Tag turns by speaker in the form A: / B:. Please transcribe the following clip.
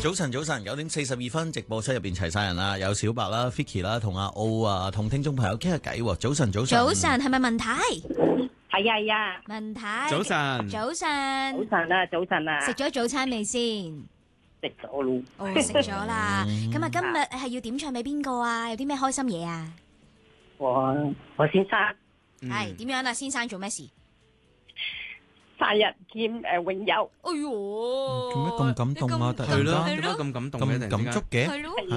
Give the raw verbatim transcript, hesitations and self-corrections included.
A: 早晨，早晨，九點四十二分，直播室入邊齊晒人啦，有小白啦、Vicky 啦，同阿歐啊，同聽眾朋友傾下偈。早晨，早晨，
B: 早晨，係咪文太？
C: 係啊係啊，
B: 文太，
D: 早晨，
B: 早晨，
C: 早晨啊，早晨啊，
B: 食咗早餐未先？
C: 食咗咯。
B: 哦，食咗啦。咁啊，今日係要點唱俾邊個啊？有啲咩開心嘢啊？
C: 我我先生
B: 係點樣啊？先生做咩事？
C: 生日兼誒泳友。
B: 哎喲，
A: 做咩咁感動啊？突然
D: 係咯，
A: 間
D: 點解咁感動嘅？
A: 咁感觸嘅？
B: 係咯。